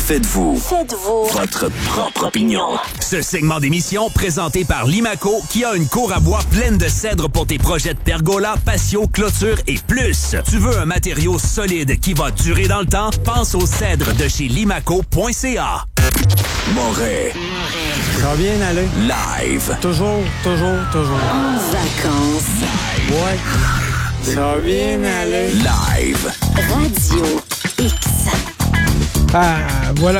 Faites-vous votre propre opinion. Ce segment d'émission présenté par Limaco qui a une cour à bois pleine de cèdre pour tes projets de pergola, patio, clôture et plus. Tu veux un matériau solide qui va durer dans le temps? Pense au cèdre de chez limaco.ca. Moret. Ça va bien aller. Live. Toujours. En vacances. Ouais. Ça va bien aller. Live. Radio X. Ah, voilà.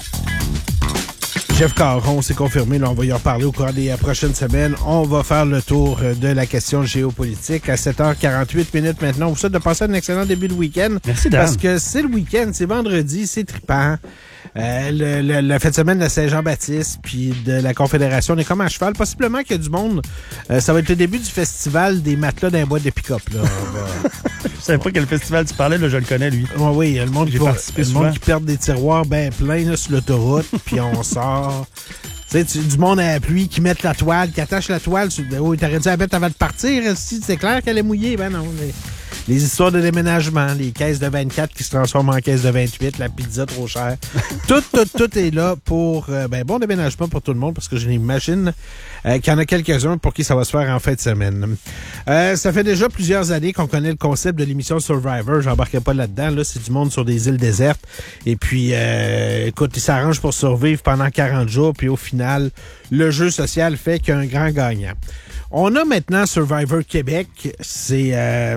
Jeff Caron s'est confirmé, là, on va y en reparler au cours des prochaines semaines. On va faire le tour de la question géopolitique à 7h48 maintenant. On vous souhaite de passer un excellent début de week-end. Merci, Dan. Parce que c'est le week-end, c'est vendredi, c'est trippant. La fête de semaine de Saint-Jean-Baptiste puis de la Confédération, on est comme à cheval. Possiblement qu'il y a du monde. Ça va être le début du festival des matelas d'un bois de pick-up. Là. Je savais pas quel festival tu parlais, là, je le connais, lui. Oui, il y a le monde, J'ai monde qui perd des tiroirs bien pleins là, sur l'autoroute, puis on sort. Tu sais, du monde à la pluie qui met la toile, qui attache la toile. Oh, t'aurais dû la mettre avant de partir. Si c'est clair qu'elle est mouillée, ben non. Les histoires de déménagement, les caisses de 24 qui se transforment en caisses de 28, la pizza trop chère. Tout est là pour bon déménagement pour tout le monde, parce que je m'imagine qu'il y en a quelques-uns pour qui ça va se faire en fin de semaine. Ça fait déjà plusieurs années qu'on connaît le concept de l'émission Survivor. J'embarquerai pas là-dedans. Là, c'est du monde sur des îles désertes. Et puis, écoute, ils s'arrangent pour survivre pendant 40 jours. Puis au final, le jeu social fait qu'il y a un grand gagnant. On a maintenant Survivor Québec. C'est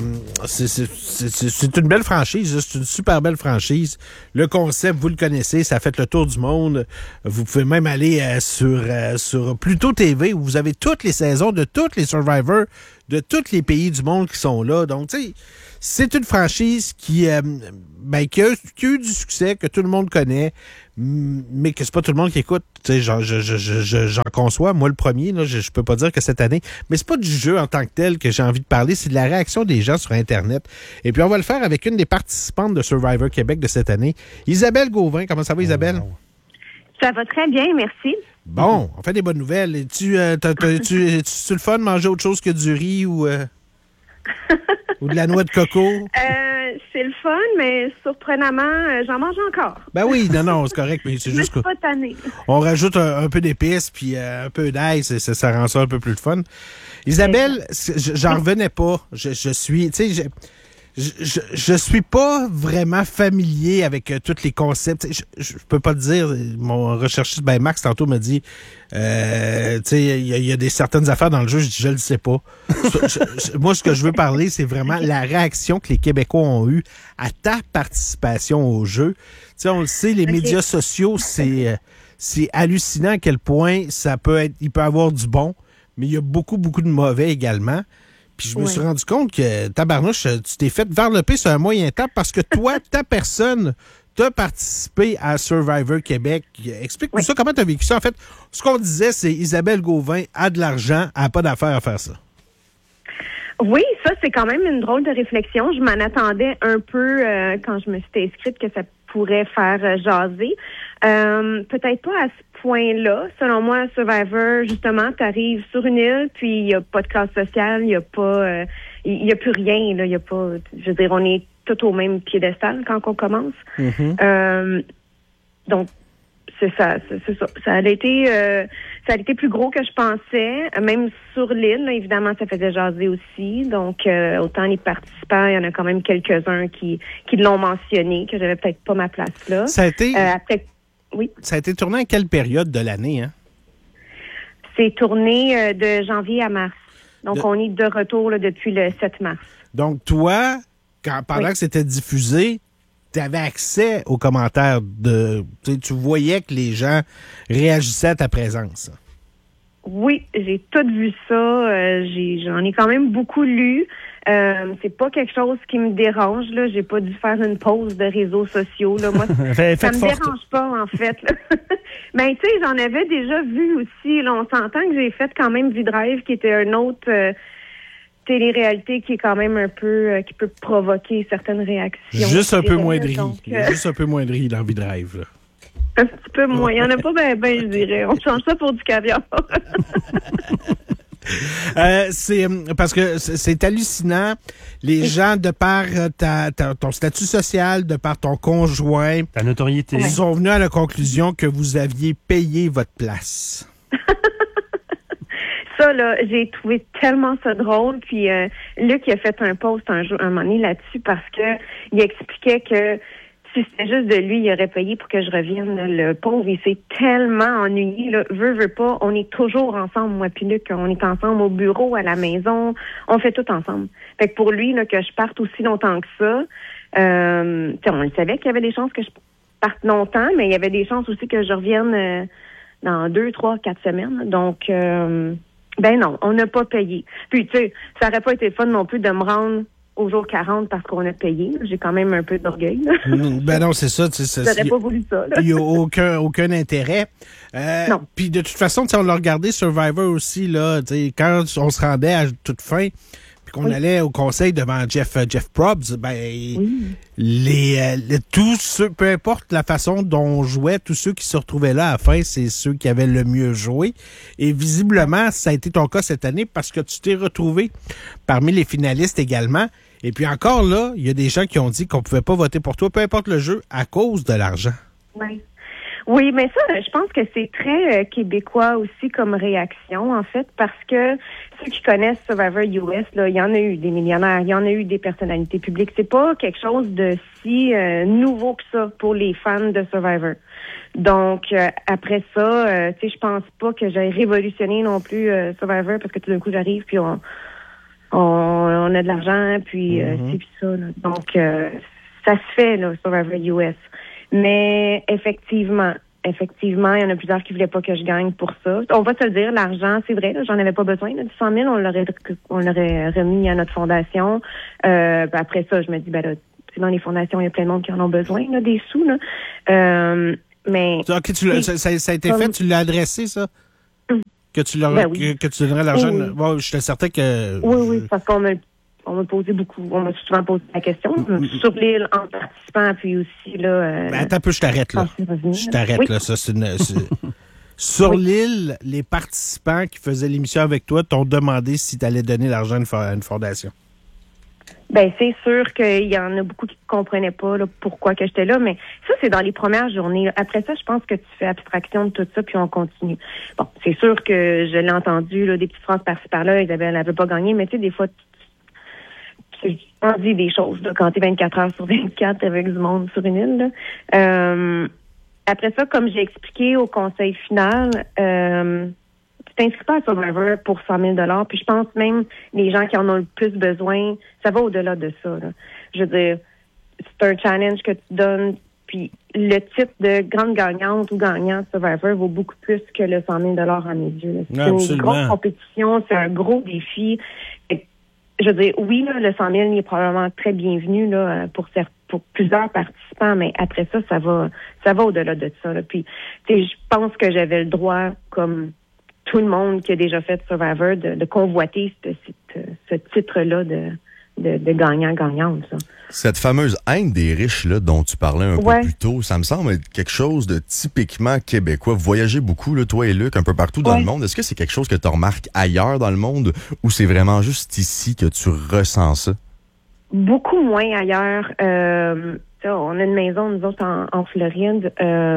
une belle franchise. C'est une super belle franchise. Le concept, vous le connaissez. Ça a fait le tour du monde. Vous pouvez même aller sur Pluto TV où vous avez toutes les saisons de tous les Survivors de tous les pays du monde qui sont là. Donc, tu sais, c'est une franchise qui a eu du succès, que tout le monde connaît, mais que c'est pas tout le monde qui écoute. Tu sais, j'en conçois, moi le premier, là, je peux pas dire que cette année, mais c'est pas du jeu en tant que tel que j'ai envie de parler, c'est de la réaction des gens sur Internet. Et puis on va le faire avec une des participantes de Survivor Québec de cette année, Isabelle Gauvin. Comment ça va, Isabelle? Ça va très bien, merci. Bon, on fait des bonnes nouvelles. Es-tu le fun de manger autre chose que du riz ou de la noix de coco? C'est le fun, mais surprenamment, j'en mange encore. Ben oui, non, c'est correct, mais c'est juste que pas tanné. On rajoute un peu d'épices puis un peu d'ail, ça rend ça un peu plus de fun. Isabelle, j'en revenais pas. Je suis pas vraiment familier avec tous les concepts. Je peux pas te dire. Mon recherchiste, Max, tantôt m'a dit, il y a des certaines affaires dans le jeu. Je dis, je le sais pas. Moi, ce que je veux parler, c'est vraiment la réaction que les Québécois ont eue à ta participation au jeu. Tu sais, on le sait, les médias sociaux, c'est hallucinant à quel point il peut avoir du bon, mais il y a beaucoup, beaucoup de mauvais également. Puis je me suis rendu compte que, tabarnouche, tu t'es fait varloper sur un moyen temps parce que toi, ta personne, t'as participé à Survivor Québec. Explique-nous ça, comment t'as vécu ça? En fait, ce qu'on disait, c'est Isabelle Gauvin a de l'argent, elle n'a pas d'affaire à faire ça. Oui, ça, c'est quand même une drôle de réflexion. Je m'en attendais un peu quand je me suis inscrite que ça pourrait faire jaser. Peut-être pas à ce point-là. Selon moi, Survivor, justement, t'arrives sur une île, puis il n'y a pas de classe sociale, il n'y a pas, il y a plus rien, là. Il y a pas, je veux dire, on est tous au même piédestal quand on commence. Mm-hmm. Donc, c'est ça. Ça a été plus gros que je pensais. Même sur l'île, là, évidemment, ça faisait jaser aussi. Donc, autant les participants, il y en a quand même quelques-uns qui l'ont mentionné, que j'avais peut-être pas ma place là. Ça a été... Oui. Ça a été tourné à quelle période de l'année, hein? C'est tourné de janvier à mars. Donc, on est de retour là, depuis le 7 mars. Donc, toi, pendant que c'était diffusé, tu avais accès aux commentaires tu voyais que les gens réagissaient à ta présence. Oui, j'ai tout vu ça. J'en ai quand même beaucoup lu. C'est pas quelque chose qui me dérange. Là, j'ai pas dû faire une pause de réseaux sociaux. Là. Moi, ça me dérange pas en fait. Mais tu sais, j'en avais déjà vu aussi. Là, on s'entend que j'ai fait quand même Vie de rêve, qui était un autre télé-réalité qui est quand même un peu qui peut provoquer certaines réactions. Juste un peu moins de riz. Juste un peu moins de riz dans Vie de rêve. Là. Un petit peu moins. Il n'y en a pas ben, je dirais. On change ça pour du caviar. C'est parce que c'est hallucinant. Les gens, de par ton statut social, de par ton conjoint, ta notoriété, ils sont venus à la conclusion que vous aviez payé votre place. Ça, là, j'ai trouvé tellement ça drôle. Puis Luc, il a fait un post un moment donné là-dessus parce que il expliquait que si c'était juste de lui, il aurait payé pour que je revienne. Là. Le pauvre, il s'est tellement ennuyé. Là. Veut pas, on est toujours ensemble, moi puis Luc. On est ensemble au bureau, à la maison. On fait tout ensemble. Fait que pour lui, là, que je parte aussi longtemps que ça, on le savait qu'il y avait des chances que je parte longtemps, mais il y avait des chances aussi que je revienne dans 2, 3, 4 semaines. Donc, non, on n'a pas payé. Puis, tu sais, ça aurait pas été fun non plus de me rendre au jour 40 parce qu'on a payé. J'ai quand même un peu d'orgueil. Ben non, c'est ça. J'aurais pas voulu ça. Il n'y a aucun intérêt. Non. Puis de toute façon, on l'a regardé Survivor aussi, là, quand on se rendait à toute fin, puis qu'on allait au conseil devant Jeff Probst, tous ceux, peu importe la façon dont on jouait, tous ceux qui se retrouvaient là à la fin, c'est ceux qui avaient le mieux joué. Et visiblement, ça a été ton cas cette année parce que tu t'es retrouvé parmi les finalistes également. Et puis encore là, il y a des gens qui ont dit qu'on pouvait pas voter pour toi, peu importe le jeu, à cause de l'argent. Oui, mais ça, je pense que c'est très québécois aussi comme réaction, en fait, parce que ceux qui connaissent Survivor US, là, il y en a eu des millionnaires, il y en a eu des personnalités publiques. C'est pas quelque chose de si nouveau que ça pour les fans de Survivor. Donc, après ça, tu sais, je pense pas que j'ai révolutionné non plus Survivor parce que tout d'un coup, j'arrive puis on a de l'argent, puis c'est puis ça. Là. Donc, ça se fait, là, Survivor US. Mais effectivement, il y en a plusieurs qui voulaient pas que je gagne pour ça. On va se le dire, l'argent, c'est vrai, là, j'en avais pas besoin. Là, 100 000, on l'aurait remis à notre fondation. Après ça, je me dis, là, dans les fondations, il y a plein de monde qui en ont besoin, là, des sous. Là. Mais OK, ça a été fait, tu l'as adressé, ça? Que tu donnerais l'argent. Oui. Bon, je suis certain que. Oui, parce qu'on m'a posé beaucoup. On m'a souvent posé la question sur l'île en participant, puis aussi là. Attends un peu, je t'arrête là. Je t'arrête là. Ça, c'est sur l'île, les participants qui faisaient l'émission avec toi t'ont demandé si tu allais donner l'argent à une fondation. Ben c'est sûr qu'il y en a beaucoup qui ne comprenaient pas là, pourquoi que j'étais là, mais ça, c'est dans les premières journées. Après ça, je pense que tu fais abstraction de tout ça, puis on continue. Bon, c'est sûr que je l'ai entendu, là, des petites phrases par-ci par-là, Isabelle n'avait pas gagné, mais tu sais, des fois, on dit des choses là, quand tu es 24 heures sur 24 avec du monde sur une île. Là. Après ça, comme j'ai expliqué au conseil final, tu t'inscris pas à Survivor pour 100 000 $, puis je pense même les gens qui en ont le plus besoin, ça va au-delà de ça. Là. Je veux dire, c'est un challenge que tu donnes, puis le titre de grande gagnante ou gagnant de Survivor vaut beaucoup plus que le 100 000 $ à mes yeux. Là. C'est une grosse compétition, c'est un gros défi. Je veux dire, oui, là, le 100 000 il est probablement très bienvenu là, pour plusieurs participants, mais après ça, ça va au-delà de ça. Là. Puis, tu sais, je pense que j'avais le droit, comme tout le monde qui a déjà fait Survivor, de convoiter ce titre-là de gagnant-gagnante. Ça. Cette fameuse haine des riches là, dont tu parlais un peu plus tôt, ça me semble être quelque chose de typiquement québécois. Vous voyagez beaucoup, là, toi et Luc, un peu partout dans le monde. Est-ce que c'est quelque chose que tu remarques ailleurs dans le monde ou c'est vraiment juste ici que tu ressens ça? Beaucoup moins ailleurs. On a une maison, nous autres, en Floride.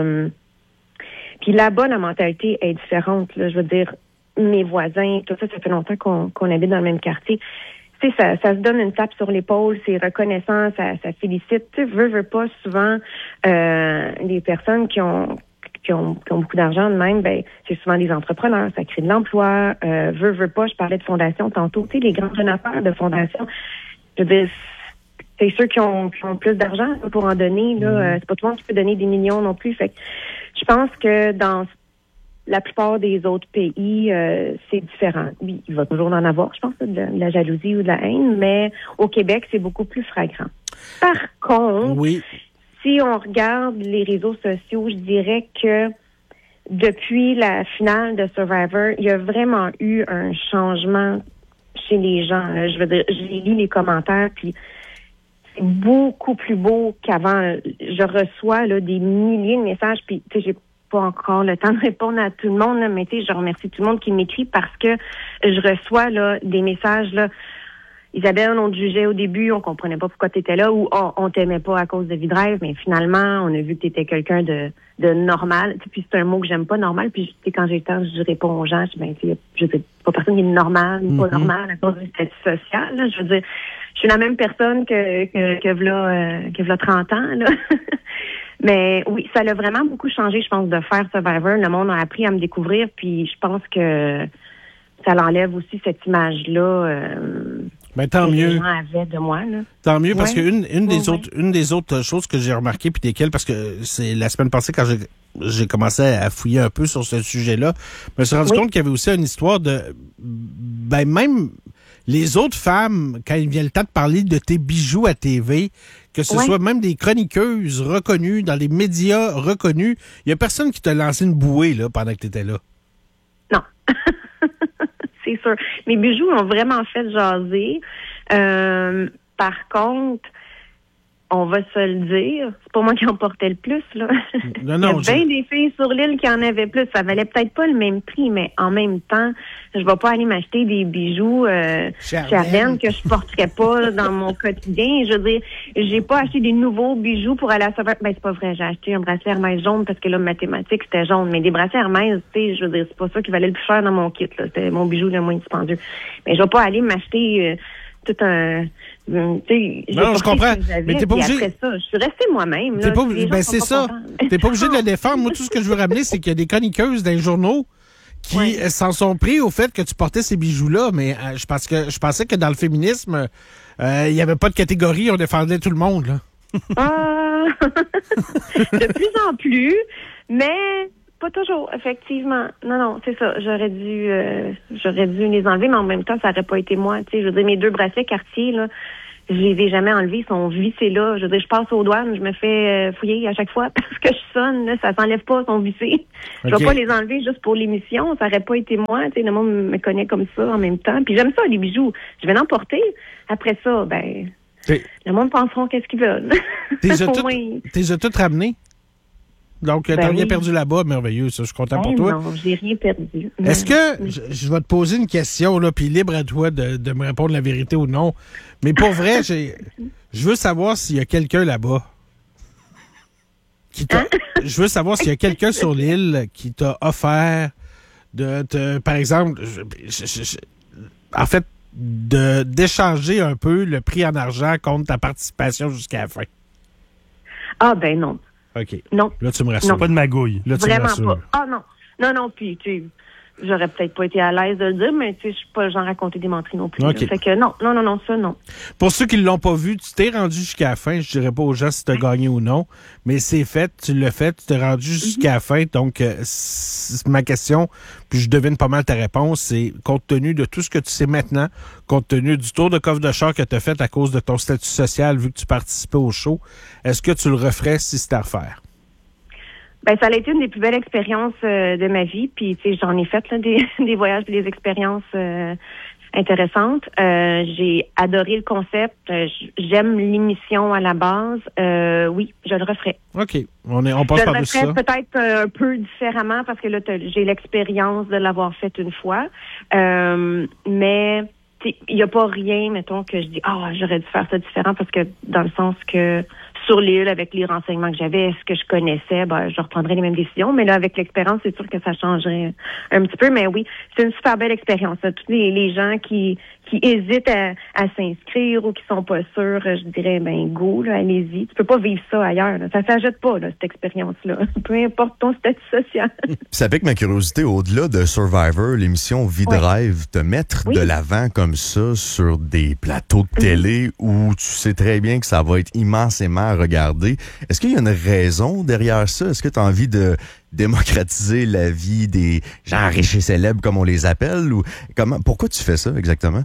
Puis là-bas, la mentalité est différente. Là. Je veux dire, mes voisins, tout ça, ça fait longtemps qu'on habite dans le même quartier. Tu sais, ça se donne une tape sur l'épaule, c'est reconnaissant, ça félicite. Tu sais, veux pas souvent les personnes qui ont beaucoup d'argent de même, ben c'est souvent des entrepreneurs, ça crée de l'emploi. Veux pas, je parlais de fondation tantôt. Tu sais, les grands donateurs de fondation, je veux dire, c'est ceux qui ont plus d'argent pour en donner. Là, c'est pas tout le monde qui peut donner des millions non plus. Fait que je pense que dans la plupart des autres pays, c'est différent. Oui, il va toujours en avoir, je pense, de la jalousie ou de la haine, mais au Québec, c'est beaucoup plus flagrant. Par contre, si on regarde les réseaux sociaux, je dirais que depuis la finale de Survivor, il y a vraiment eu un changement chez les gens. Là. Je veux dire, j'ai lu les commentaires, puis c'est beaucoup plus beau qu'avant. Je reçois là, des milliers de messages, puis tu sais, j'ai pas encore le temps de répondre à tout le monde, là, mais tu sais, je remercie tout le monde qui m'écrit parce que je reçois là des messages là. Isabelle, on te jugeait au début, on comprenait pas pourquoi tu étais là, ou on t'aimait pas à cause de V-Drive, mais finalement, on a vu que tu étais quelqu'un de normal. Puis c'est un mot que j'aime pas, normal. Puis tu sais, quand j'ai le temps, je réponds aux gens, je sais pas personne qui est normale ou pas normale à cause du statut social. Là. Je veux dire, je suis la même personne que v'là 30 ans. Là. Mais oui, ça l'a vraiment beaucoup changé, je pense, de faire Survivor. Le monde a appris à me découvrir, puis je pense que ça l'enlève aussi cette image-là. Ben, tant mieux. Les gens avaient de moi, là. Tant mieux, parce qu'une des autres choses que j'ai remarqué, puis desquelles, parce que c'est la semaine passée, quand j'ai commencé à fouiller un peu sur ce sujet-là, je me suis rendu compte qu'il y avait aussi une histoire de... Ben, même les autres femmes, quand il vient le temps de parler de tes bijoux à TV, que ce soit même des chroniqueuses reconnues, dans les médias reconnus, il y a personne qui t'a lancé une bouée, là, pendant que tu étais là. Non. C'est sûr. Mes bijoux ont vraiment fait jaser. Par contre, on va se le dire, c'est pas moi qui en portais le plus, là. Non, il y a bien des filles sur l'île qui en avaient plus. Ça valait peut-être pas le même prix, mais en même temps, je vais pas aller m'acheter des bijoux Charlène que je porterais pas là, dans mon quotidien. Je veux dire, j'ai pas acheté des nouveaux bijoux pour aller à Survivor. Ben, c'est pas vrai, j'ai acheté un bracelet Hermès jaune parce que là, mathématiques, c'était jaune. Mais des bracelets Hermès, tu sais, je veux dire, c'est pas ça qui valait le plus cher dans mon kit, là. C'était mon bijou le moins dispendieux. Mais je vais pas aller m'acheter tout un... Non, je comprends. Mais t'es pas obligé. Après ça, je suis restée moi-même. Là, ben, c'est ça. T'es pas obligé de le défendre. Moi, tout ce que je veux ramener, c'est qu'il y a des chroniqueuses dans les journaux qui s'en sont pris au fait que tu portais ces bijoux-là. Mais je pensais que dans le féminisme, il n'y avait pas de catégorie. On défendait tout le monde, là. De plus en plus, mais pas toujours, effectivement. Non, c'est ça. J'aurais dû les enlever, mais en même temps, ça n'aurait pas été moi. Tu sais, je veux dire, mes 2 bracelets Cartier, là, je les ai jamais enlevés, ils sont vissés là. Je veux dire, je passe aux douanes, je me fais fouiller à chaque fois parce que je sonne, là, ça s'enlève pas, ils sont vissés. Je vais pas les enlever juste pour l'émission, ça aurait pas été moi. Tu sais, le monde me connaît comme ça en même temps. Puis j'aime ça, les bijoux. Je vais en porter. Après ça, ben, le monde penseront qu'est-ce qu'ils veulent. T'es tout ramené? Donc, t'as rien perdu là-bas, merveilleux, ça, je suis content pour toi. Non, j'ai rien perdu. Est-ce que, je vais te poser une question, là, puis libre à toi de me répondre la vérité ou non, mais pour vrai, je veux savoir s'il y a quelqu'un là-bas je veux savoir s'il y a quelqu'un sur l'île qui t'a offert par exemple, en fait, d'échanger un peu le prix en argent contre ta participation jusqu'à la fin. Ah, ben non. OK. Non. Là, tu me rassures. Pas de magouille. Là, tu vraiment me rassures. pas. Ah, non. Non, puis tu sais, j'aurais peut-être pas été à l'aise de le dire, mais tu sais, je suis pas le genre à raconter des menteries non plus. Okay. Fait que non, ça, non. Pour ceux qui l'ont pas vu, tu t'es rendu jusqu'à la fin. Je dirais pas aux gens si tu as gagné ou non, mais c'est fait, tu l'as fait, tu t'es rendu jusqu'à la fin. Donc, ma question, puis je devine pas mal ta réponse, c'est compte tenu de tout ce que tu sais maintenant, compte tenu du tour de coffre de char que tu as fait à cause de ton statut social, vu que tu participais au show, est-ce que tu le referais si c'était à refaire? Ben, ça a été une des plus belles expériences de ma vie. Puis, tu sais, j'en ai fait là, des voyages et des expériences intéressantes. J'ai adoré le concept. J'aime l'émission à la base. Oui, je le referais. OK. On passe par-dessus ça. Je le referais peut-être un peu différemment parce que là, j'ai l'expérience de l'avoir fait une fois. Mais il n'y a pas rien, mettons, que je dis j'aurais dû faire ça différent parce que dans le sens que sur l'île, avec les renseignements que j'avais, ce que je connaissais, je reprendrais les mêmes décisions. Mais là, avec l'expérience, c'est sûr que ça changerait un petit peu. Mais oui, c'est une super belle expérience. Là. Tous les gens qui hésitent à s'inscrire ou qui sont pas sûrs, je dirais, go, là, allez-y. Tu peux pas vivre ça ailleurs. Là. Ça s'ajoute pas, là, cette expérience-là. Peu importe ton statut social. Ça pique ma curiosité, au-delà de Survivor, l'émission V-Drive, te mettre de l'avant comme ça sur des plateaux de télé où tu sais très bien que ça va être immensément regardé. Est-ce qu'il y a une raison derrière ça? Est-ce que tu as envie de démocratiser la vie des gens riches et célèbres, comme on les appelle? Ou pourquoi tu fais ça exactement?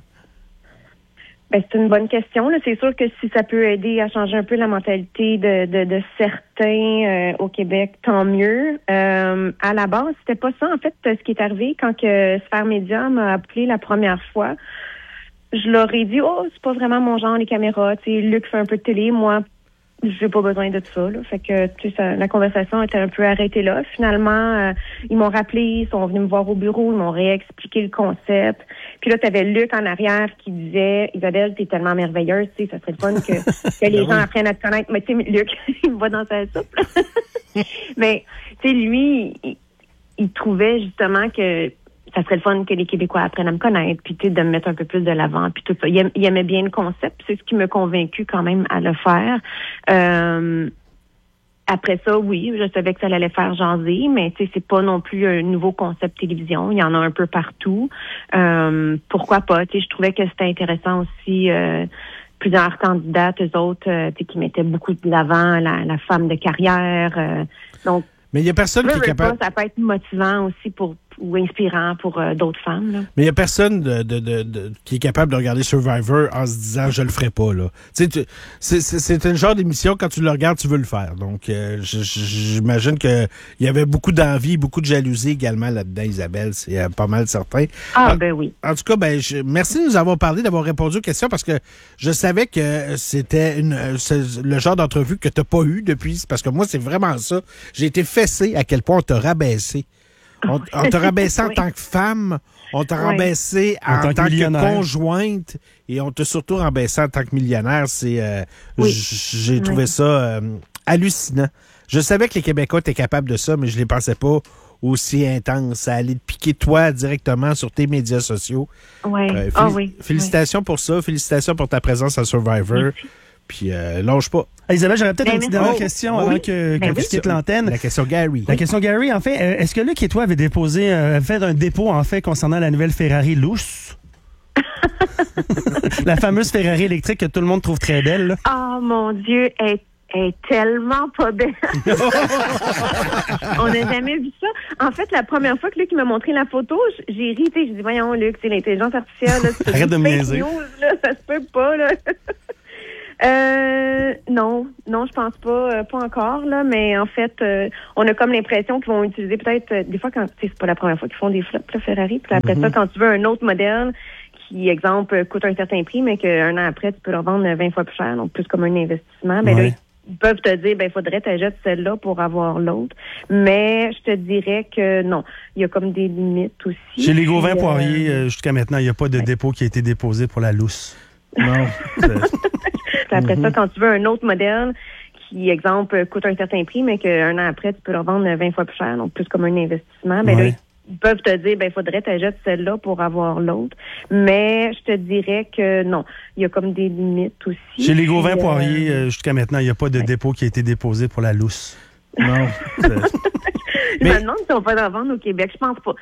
Ben, c'est une bonne question. Là. C'est sûr que si ça peut aider à changer un peu la mentalité de certains au Québec, tant mieux. À la base, c'était pas ça. En fait, ce qui est arrivé quand que Sphère Média m'a appelé la première fois, je leur ai dit, c'est pas vraiment mon genre, les caméras. Tu sais, Luc fait un peu de télé, moi, j'ai pas besoin de ça, là. Fait que, tu sais, la conversation était un peu arrêtée là. Finalement, ils m'ont rappelé, ils sont venus me voir au bureau, ils m'ont réexpliqué le concept. Puis là, t'avais Luc en arrière qui disait, Isabelle, t'es tellement merveilleuse, tu sais, ça serait le fun que les gens apprennent à te connaître. Mais tu sais, Luc, il me voit dans sa soupe, là. Mais, tu sais, lui, il trouvait justement que ça serait le fun que les Québécois apprennent à me connaître, puis tu sais, de me mettre un peu plus de l'avant, puis tout ça. Il aimait bien le concept, c'est ce qui m'a convaincu quand même à le faire. Après ça, oui, je savais que ça allait faire jaser, mais tu sais, c'est pas non plus un nouveau concept télévision. Il y en a un peu partout. Pourquoi pas? Tu sais, je trouvais que c'était intéressant aussi. Plusieurs candidates, eux autres, qui mettaient beaucoup de l'avant la femme de carrière. Donc, mais il y a personne qui est capable. Ça peut être motivant aussi ou inspirant pour d'autres femmes. Là. Mais il y a personne qui est capable de regarder Survivor en se disant je le ferai pas là. Tu sais, c'est un genre d'émission quand tu le regardes, tu veux le faire. Donc j'imagine que il y avait beaucoup d'envie, beaucoup de jalousie également là-dedans, Isabelle. C'est pas mal certain. Ben oui. En tout cas, merci de nous avoir parlé, d'avoir répondu aux questions parce que je savais que c'était le genre d'entrevue que t'as pas eu depuis. Parce que moi, c'est vraiment ça. J'ai été fessé à quel point on t'a rabaissé. On t'a rabaissé en tant que femme, on t'a rabaissé en tant que conjointe et on t'a surtout rabaissé en tant que millionnaire. J'ai trouvé ça hallucinant. Je savais que les Québécois étaient capables de ça, mais je les pensais pas aussi intense. Ça allait te piquer toi directement sur tes médias sociaux. Félicitations pour ça. Félicitations pour ta présence à Survivor. Merci. Puis, lâche pas. Isabelle, j'aurais peut-être une petite dernière question avant que tu quittes l'antenne. La question Gary. La question Gary, en fait, est-ce que Luc et toi avez fait un dépôt, en fait, concernant la nouvelle Ferrari Luce? La fameuse Ferrari électrique que tout le monde trouve très belle, là. Oh, mon Dieu, elle est tellement pas belle. On n'a jamais vu ça. En fait, la première fois que Luc m'a montré la photo, j'ai ri, tu sais, j'ai dit, voyons, Luc, c'est l'intelligence artificielle, là. Arrête de me niaiser. Ça se peut pas, là. Non, je pense pas encore là, mais en fait, on a comme l'impression qu'ils vont utiliser peut-être des fois quand c'est pas la première fois qu'ils font des flops là, Ferrari, puis après ça, quand tu veux un autre modèle qui, exemple, coûte un certain prix, mais qu'un an après tu peux le revendre 20 fois plus cher, donc plus comme un investissement, là ils peuvent te dire faudrait t'achètes celle-là pour avoir l'autre, mais je te dirais que non, il y a comme des limites aussi. Chez les Gauvin Poirier, jusqu'à maintenant, il n'y a pas de dépôt qui a été déposé pour la Luce. Non. Après ça, quand tu veux un autre modèle qui, exemple, coûte un certain prix, mais qu'un an après, tu peux le revendre 20 fois plus cher, donc plus comme un investissement, là, ils peuvent te dire, faudrait t'achètes celle-là pour avoir l'autre. Mais je te dirais que non, il y a comme des limites aussi. Chez les Gauvin Poirier, jusqu'à maintenant, il n'y a pas de dépôt qui a été déposé pour la Luce. Non. Je me demande si on va en vendre au Québec. Je pense pas.